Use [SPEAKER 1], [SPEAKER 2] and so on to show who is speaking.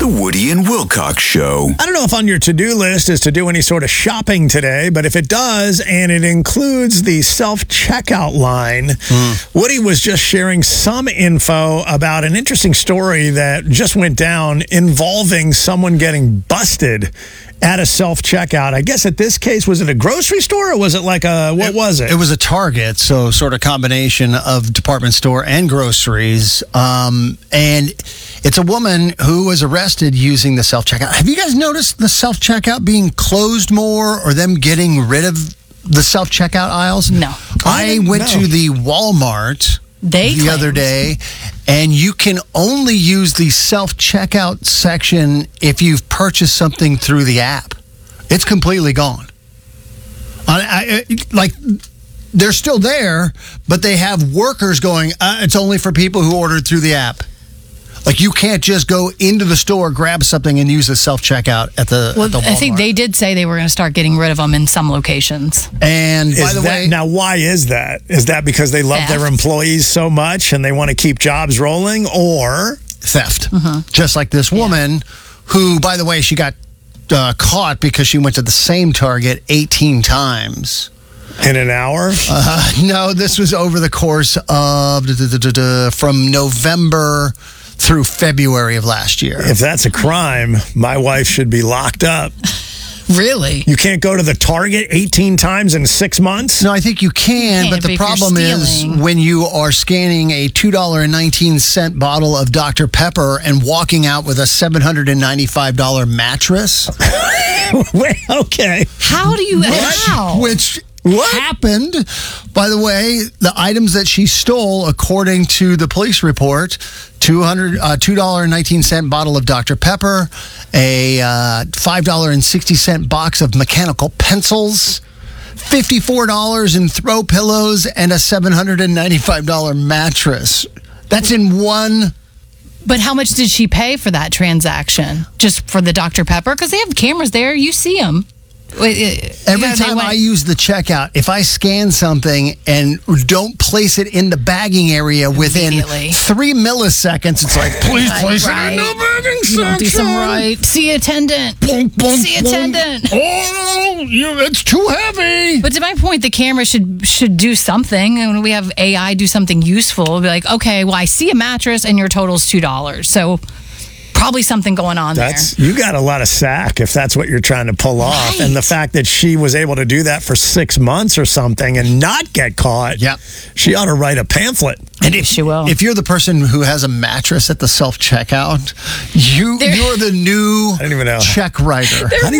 [SPEAKER 1] Woody and Wilcox Show.
[SPEAKER 2] I don't know if on your to-do list is to do any sort of shopping today, but if it does, and it includes the self-checkout line, Woody was just sharing some info about an interesting story that just went down involving someone getting busted at a self-checkout. I guess at this case, was it a grocery store or was it like what was it?
[SPEAKER 3] It was a Target, so sort of combination of department store and groceries. And it's a woman who was arrested using the self-checkout. Have you guys noticed the self-checkout being closed more or them getting rid of the self-checkout aisles?
[SPEAKER 4] No.
[SPEAKER 3] I went to the Walmart the other day, and you can only use the self-checkout section if you've purchased something through the app. It's completely gone. They're still there, but they have workers going, it's only for people who ordered through the app. Like, you can't just go into the store, grab something, and use the self-checkout at the Walmart.
[SPEAKER 4] I think they did say they were going to start getting rid of them in some locations.
[SPEAKER 3] And by the way...
[SPEAKER 2] Now, why is that? Is that because they love their employees so much and they want to keep jobs rolling, or...
[SPEAKER 3] Theft. Just like this woman who, by the way, she got caught because she went to the same Target 18 times.
[SPEAKER 2] In an hour?
[SPEAKER 3] No, this was over the course of from November through February of last year.
[SPEAKER 2] If that's a crime, my wife should be locked up.
[SPEAKER 4] Really?
[SPEAKER 2] You can't go to the Target 18 times in 6 months?
[SPEAKER 3] No, I think you can, but the problem is when you are scanning a $2.19 bottle of Dr. Pepper and walking out with a $795 mattress.
[SPEAKER 2] Wait, okay.
[SPEAKER 4] How do you...
[SPEAKER 3] What happened? By the way, the items that she stole, according to the police report, $2.19 bottle of Dr. Pepper, a $5.60 box of mechanical pencils, $54 in throw pillows, and a $795 mattress. That's in one.
[SPEAKER 4] But how much did she pay for that transaction? Just for the Dr. Pepper? Because they have cameras there. You see them.
[SPEAKER 3] Every time I use the checkout, if I scan something and don't place it in the bagging area within 3 milliseconds, it's like, please place it in the bagging section.
[SPEAKER 4] Do some right. See attendant. See attendant.
[SPEAKER 3] Oh, it's too heavy.
[SPEAKER 4] But to my point, the camera should do something. And when we have AI do something useful, it'll be like, okay, well, I see a mattress and your total's $2. So... probably something going on there.
[SPEAKER 2] You got a lot of sack if that's what you're trying to pull off. And the fact that she was able to do that for 6 months or something and not get caught, she ought to write a pamphlet.
[SPEAKER 3] And if she will. If you're the person who has a mattress at the self-checkout, you're the new check writer.